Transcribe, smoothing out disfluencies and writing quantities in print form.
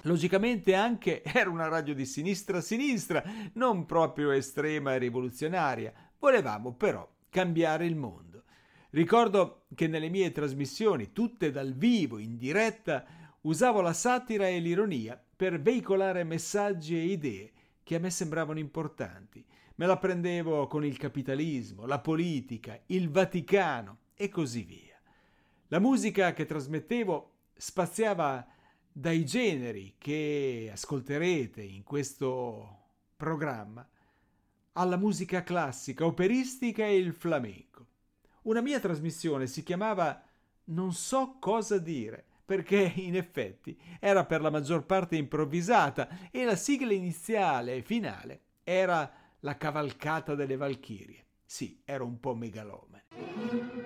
Logicamente anche era una radio di sinistra a sinistra, non proprio estrema e rivoluzionaria. Volevamo però cambiare il mondo. Ricordo che nelle mie trasmissioni, tutte dal vivo, in diretta, usavo la satira e l'ironia per veicolare messaggi e idee che a me sembravano importanti. Me la prendevo con il capitalismo, la politica, il Vaticano e così via. La musica che trasmettevo spaziava dai generi che ascolterete in questo programma alla musica classica, operistica e il flamenco. Una mia trasmissione si chiamava Non so cosa dire, perché in effetti era per la maggior parte improvvisata e la sigla iniziale e finale era La cavalcata delle Valchirie. Sì, ero un po' megalomane.